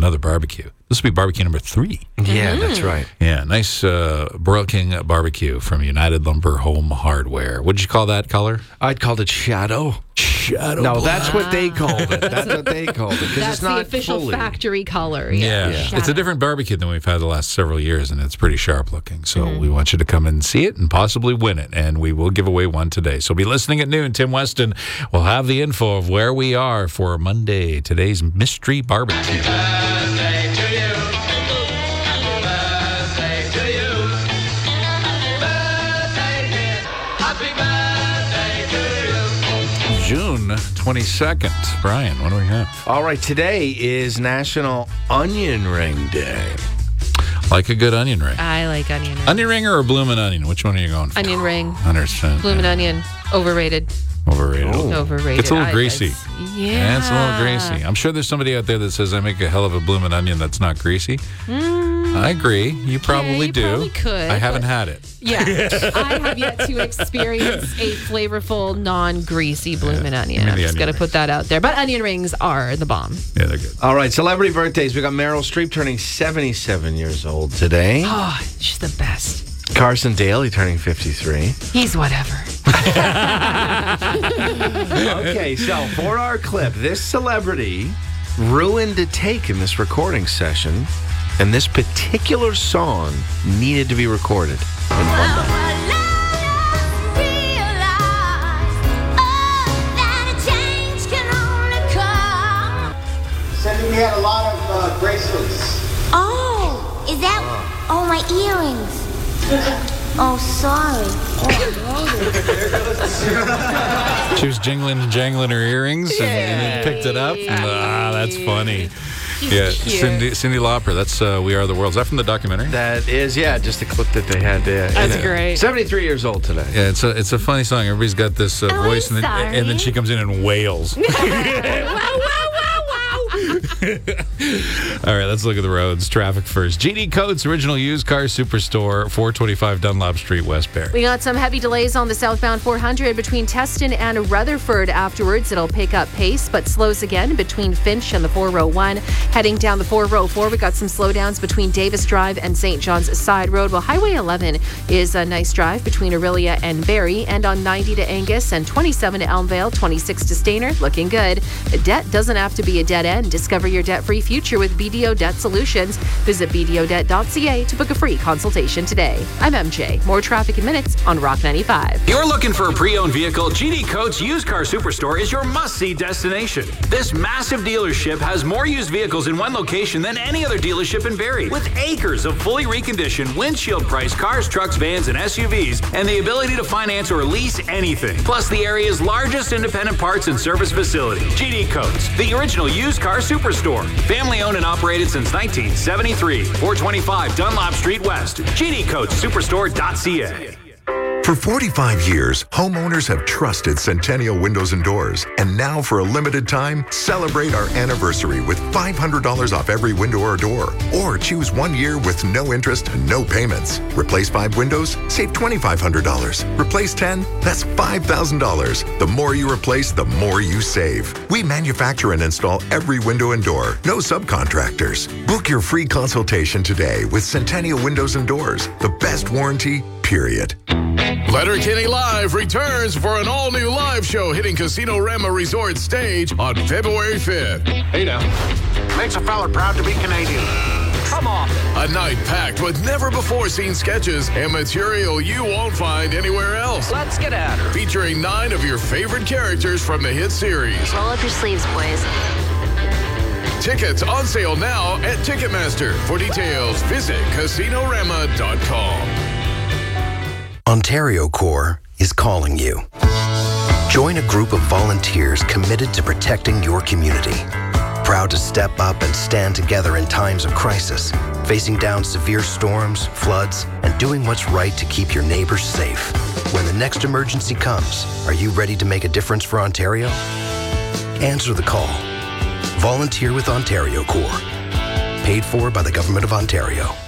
another barbecue. This will be barbecue number 3. Yeah, that's right. Yeah, nice Broil King barbecue from United Lumber Home Hardware. What did you call that color? I'd called it Shadow. Shadow. No, that's what they called it. That's what they called it. That's it's not the official fully. factory color. Yeah. It's a different barbecue than we've had the last several years, and it's pretty sharp looking. So we want you to come and see it and possibly win it, and we will give away one today. So be listening at noon. Tim Weston will have the info of where we are for Monday, today's mystery barbecue. June 22nd. Brian, what do we have? All right, today is National Onion Ring Day. Like a good onion ring. I like onion ring. Onion ring or a bloomin' onion? Which one are you going for? Onion ring. 100%. Bloomin' onion. Overrated. Overrated. Overrated. It's a little greasy. Yeah. It's a little greasy. I'm sure there's somebody out there that says I make a hell of a bloomin' onion that's not greasy. I agree. You probably do. Probably could. I haven't had it. Yeah. I have yet to experience a flavorful, non-greasy bloomin' onion. I'm just going to put that out there. But onion rings are the bomb. Yeah, they're good. All right, celebrity birthdays. We got Meryl Streep turning 77 years old today. Oh, she's the best. Carson Daly turning 53. He's whatever. Okay, so for our clip, this celebrity ruined a take in this recording session, and this particular song needed to be recorded in one night. Cindy, we had a lot of bracelets. Oh, is that... Oh, my earrings. Oh, sorry. She was jingling and jangling her earrings and then picked it up. That's funny. Yeah, Cyndi Lauper. That's We Are the World. Is that from the documentary? That is, just a clip that they had there. That's great. 73 years old today. Yeah, it's a funny song. Everybody's got this voice, and then she comes in and wails. All right, let's look at the roads. Traffic first. GD Coates, original used car superstore, 425 Dunlop Street, Westbury. We got some heavy delays on the southbound 400 between Teston and Rutherford. Afterwards, it'll pick up pace, but slows again between Finch and the 401. Heading down the 404, we got some slowdowns between Davis Drive and St. John's Side Road. Well, Highway 11 is a nice drive between Aurelia and Barrie, and on 90 to Angus and 27 to Elmvale, 26 to Stainer, looking good. Debt doesn't have to be a dead end. Discover your debt-free future with BDO Debt Solutions. Visit BDOdebt.ca to book a free consultation today. I'm MJ. More traffic in minutes on Rock 95. You're looking for a pre-owned vehicle? GD Coates Used Car Superstore is your must-see destination. This massive dealership has more used vehicles in one location than any other dealership in Barrie, with acres of fully reconditioned, windshield-priced cars, trucks, vans, and SUVs, and the ability to finance or lease anything. Plus, the area's largest independent parts and service facility. GD Coates, the original used car superstore. Family owned and operated since 1973. 425 Dunlop Street West. GDCoatesSuperstore.ca. For 45 years, homeowners have trusted Centennial Windows and Doors. And now, for a limited time, celebrate our anniversary with $500 off every window or door. Or choose 1 year with no interest and no payments. Replace 5 windows? Save $2,500. Replace 10? That's $5,000. The more you replace, the more you save. We manufacture and install every window and door. No subcontractors. Book your free consultation today with Centennial Windows and Doors. The best warranty, period. Letterkenny Live returns for an all-new live show hitting Casino Rama Resort stage on February 5th. Hey now. Makes a fella proud to be Canadian. Come on. A night packed with never-before-seen sketches and material you won't find anywhere else. Let's get at her. Featuring 9 of your favorite characters from the hit series. Roll up your sleeves, boys. Tickets on sale now at Ticketmaster. For details, visit casinorama.com. Ontario Corps is calling you. Join a group of volunteers committed to protecting your community. Proud to step up and stand together in times of crisis, facing down severe storms, floods, and doing what's right to keep your neighbors safe. When the next emergency comes, are you ready to make a difference for Ontario? Answer the call. Volunteer with Ontario Corps. Paid for by the Government of Ontario.